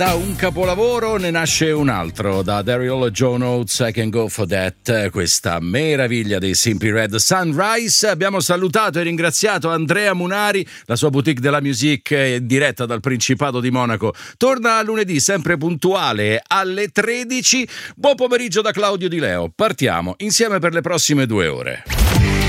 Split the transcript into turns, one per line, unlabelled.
Da un capolavoro ne nasce un altro, da Daryl John Oates, I Can Go For That, questa meraviglia dei Simply Red Sunrise. Abbiamo salutato e ringraziato Andrea Munari, la sua boutique della music diretta dal Principato di Monaco. Torna lunedì sempre puntuale alle 13. Buon pomeriggio da Claudio Di Leo. Partiamo insieme per le prossime 2 ore.